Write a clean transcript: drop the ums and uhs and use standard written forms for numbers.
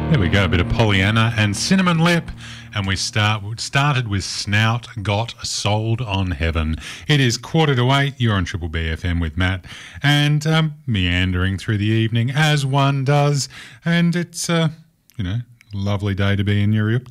There we go, a bit of Pollyanna and Cinnamon Lip, and we started with Snout Got Sold on Heaven. It is 7:45. You're on Triple BFM with Matt, and meandering through the evening as one does, and it's lovely day to be in Urup.